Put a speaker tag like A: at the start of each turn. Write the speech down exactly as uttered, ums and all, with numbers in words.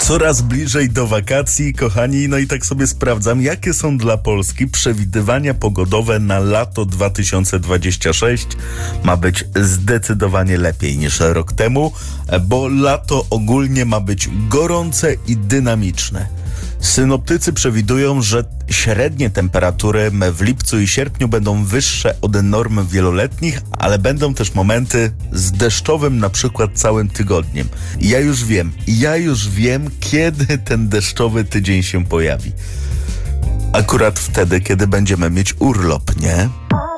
A: Coraz bliżej do wakacji, kochani, no i tak sobie sprawdzam, jakie są dla Polski przewidywania pogodowe na lato dwa tysiące dwudzieste szóste. Ma być zdecydowanie lepiej niż rok temu, bo lato ogólnie ma być gorące i dynamiczne. Synoptycy przewidują, że średnie temperatury w lipcu i sierpniu będą wyższe od norm wieloletnich, ale będą też momenty z deszczowym na przykład całym tygodniem. I ja już wiem, ja już wiem, kiedy ten deszczowy tydzień się pojawi. Akurat wtedy, kiedy będziemy mieć urlop, nie?